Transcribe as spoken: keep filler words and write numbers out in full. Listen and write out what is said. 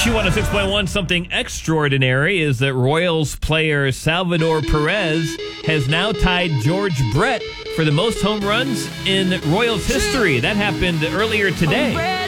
Q one oh six point one, something extraordinary is that Royals player Salvador Perez has now tied George Brett for the most home runs in Royals history. That happened earlier today.